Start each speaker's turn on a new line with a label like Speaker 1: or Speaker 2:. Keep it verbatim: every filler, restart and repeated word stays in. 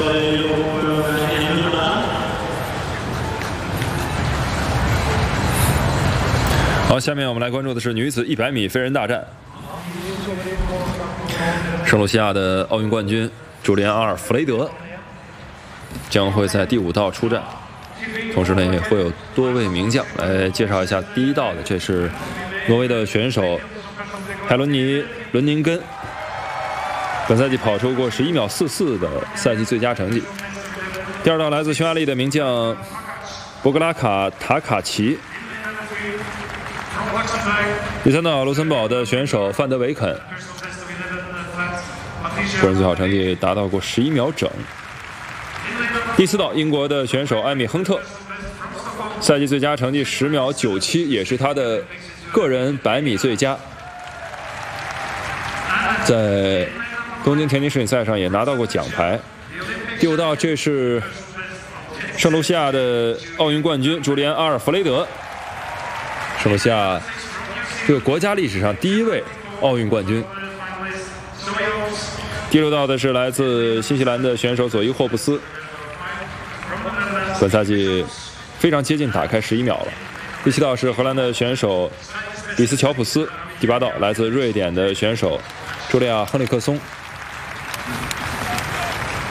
Speaker 1: 好，下面我们来关注的是女子一百米飞人大战。圣卢西亚的奥运冠军朱利安·阿尔弗雷德将会在第五道出战，同时呢也会有多位名将来介绍一下第一道的，这是挪威的选手海伦尼·伦宁根，本赛季跑出过十一秒四四的赛季最佳成绩。第二道来自匈牙利的名将博格拉卡·塔卡奇。第三道卢森堡的选手范德维肯，个人最好成绩达到过十一秒整。第四道英国的选手艾米亨特，赛季最佳成绩十秒九七，也是他的个人百米最佳，在东京田径世锦赛上也拿到过奖牌。第五道，这是圣卢西亚的奥运冠军朱利安·阿尔弗雷德，圣卢西亚这个国家历史上第一位奥运冠军。第六道的是来自新西兰的选手佐伊霍布斯，本赛季非常接近打开十一秒了。第七道是荷兰的选手比斯乔普斯，第八道来自瑞典的选手茱莉亚·亨利克松。